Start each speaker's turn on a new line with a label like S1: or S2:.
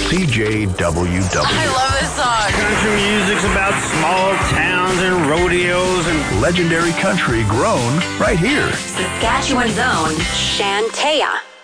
S1: CJWW.
S2: I love this song.
S3: Country music's about small towns and rodeos and
S1: Legendary country grown right here.
S2: Saskatchewan's own Shantea.